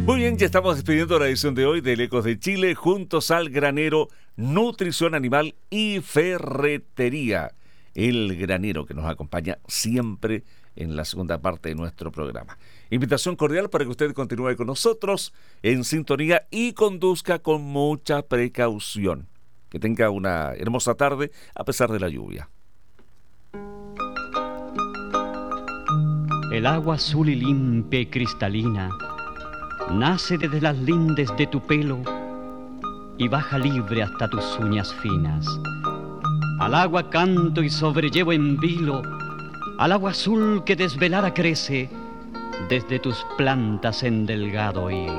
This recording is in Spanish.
Muy bien, ya estamos despidiendo la edición de hoy del Ecos de Chile, juntos al granero, nutrición animal y ferretería. El granero que nos acompaña siempre en la segunda parte de nuestro programa. Invitación cordial para que usted continúe con nosotros en sintonía y conduzca con mucha precaución. Que tenga una hermosa tarde a pesar de la lluvia. El agua azul y limpia y cristalina nace desde las lindes de tu pelo y baja libre hasta tus uñas finas. Al agua canto y sobrellevo en vilo, al agua azul que desvelada crece desde tus plantas en delgado hilo.